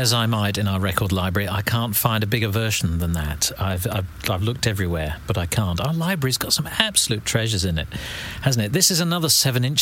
as I might in our record library, I can't find a bigger version than that. I've looked everywhere, but I can't. Our library's got some absolute treasures in it, hasn't it? This is another 7-inch